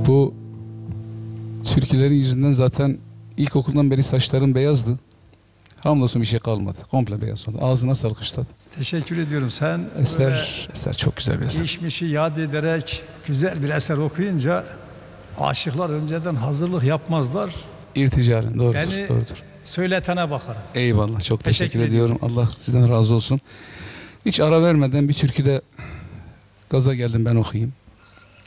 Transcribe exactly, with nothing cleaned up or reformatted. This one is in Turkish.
Bu türkülerin yüzünden zaten ilkokuldan beri saçlarım beyazdı. Hamdolsun bir şey kalmadı. Komple beyaz oldu. Ağzına sağlık üstad. Teşekkür ediyorum. Sen Eser, eser çok güzel bir eser. geçmişi yad ederek güzel bir eser okuyunca aşıklar önceden hazırlık yapmazlar. İrticalen doğrudur. Beni doğrudur. söyletene bakarım. Eyvallah. Çok teşekkür, Teşekkür ediyorum. Allah sizden razı olsun. Hiç ara vermeden bir türküde gaza geldim ben okuyayım.